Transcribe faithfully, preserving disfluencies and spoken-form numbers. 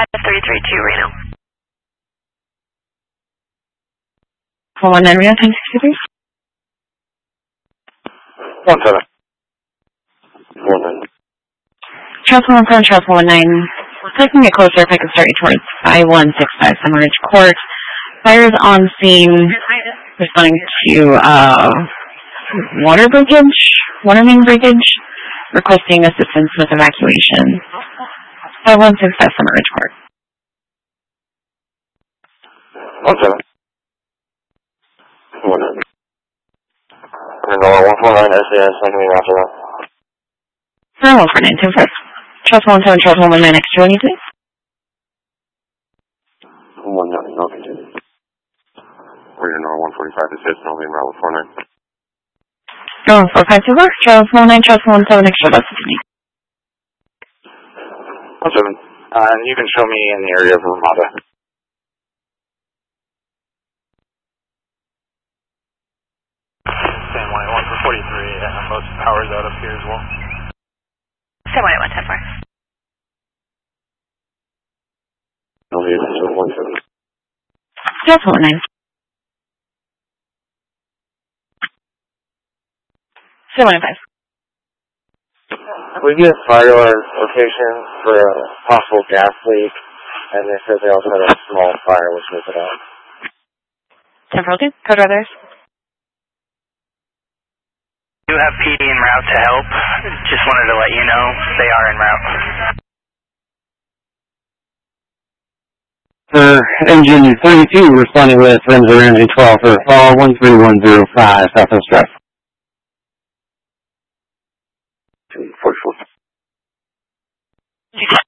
five three three two Reno. four one nine Reno, ten sixty-three. one seven. one nine. Charles one seven, Charles one nine. Taking it closer if I could start you towards five one six five Summer Ridge Court. Fires on scene, responding to uh, water breakage, water main breakage, requesting assistance with evacuation. five one six five Summer Ridge Court. one seven. one nine. Renewal one four nine S A S, sending me after that. Renewal for nine two five. Charles one seven, Charles one one nine, extra one, please. one nine, no continue. Renewal one forty-five to six, no being route four nine. Oh, four five two four, Charles one nine, Charles one seven, extra bus continue. one seven. Uh, and you can show me in the area of Ramada. San Juan one for forty-three, and most power's out up here as well. San Juan one ten four. No need, so one seven. Charles one nine. San Juan five. We get fire alarm location for a possible gas leak, and they said they also had a small fire which was it out. ten four two, code others. You have P D en route to help. Just wanted to let you know they are en route. For engine thirty-two, responding with Renzo Ramsey twelve for call one three one zero five Southwest Drive. forty-four.